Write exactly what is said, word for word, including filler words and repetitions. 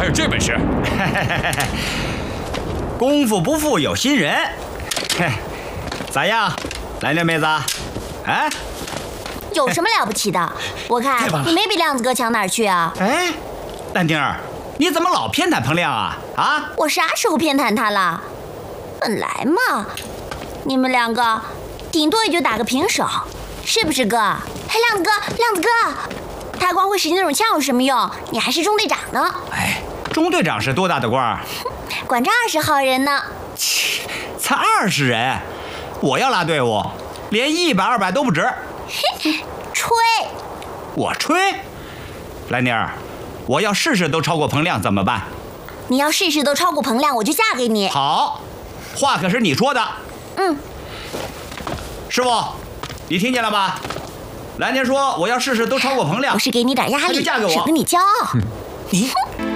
有这本事？ 功夫不负有心人。咋样，兰陵妹子？哎， 有什么了不起的？我看你没比亮子哥强哪儿去啊？ 哎，兰丁儿，你怎么老偏袒彭亮啊？啊？ 我啥时候偏袒他了？本来嘛，你们两个顶多也就打个平手，是不是哥？哎，亮子哥，亮子哥，他光会使那种枪有什么用？你还是中队长呢。 哎，中队长是多大的官儿？ 管着二十号人呢。 切，才二十人，我要拉队伍，连一百二百都不止。 嘿，吹！ 我吹？兰妮儿，我要事事都超过彭亮怎么办？ 你要事事都超过彭亮，我就嫁给你。 好，话可是你说的。 嗯。 师傅，你听见了吧？兰妮说我要事事都超过彭亮， 我是给你点压力， 她就嫁给我， 省得你骄傲。 你。